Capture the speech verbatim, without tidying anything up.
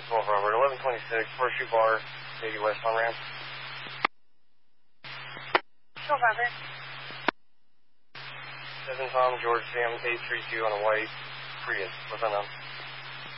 twelve Robert, eleven twenty-six, Horseshoe Bar, eighty West on ramp. twelve Robert. seven Tom, George Sam, eight three two on a white Prius. What's unknown?